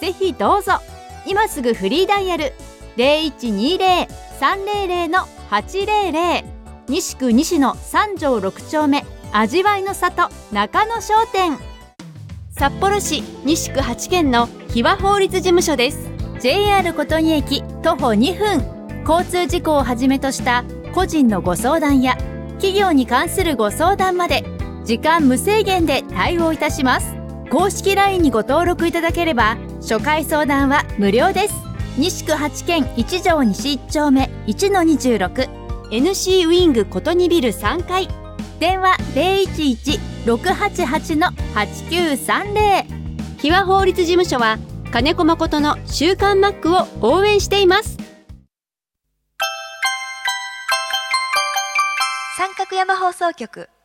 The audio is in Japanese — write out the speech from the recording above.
ぜひどうぞ。今すぐフリーダイヤル 0120-300-800 西区西野3条6丁目味わいの里中野商店。札幌市西区8軒の日和法律事務所です。 JR 琴仁駅徒歩2分。交通事故をはじめとした個人のご相談や企業に関するご相談まで時間無制限で対応いたします。公式 LINE にご登録いただければ初回相談は無料です。西区8軒1条西1丁目 1-26 NC ウィング琴仁ビル3階。電話 011-688-8930。日和法律事務所は金子誠の週刊マックを応援しています。 三角山放送局